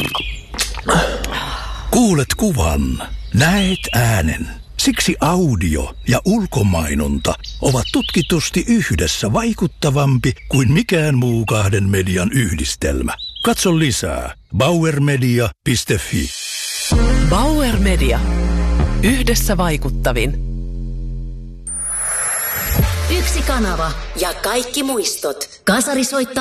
Kuulet kuvan, näet äänen. Siksi audio ja ulkomainonta ovat tutkitusti yhdessä vaikuttavampi kuin mikään muu kahden median yhdistelmä. Katso lisää bauermedia.fi. Bauer Media. Yhdessä vaikuttavin. Yksi kanava ja kaikki muistot. Kasari soittaa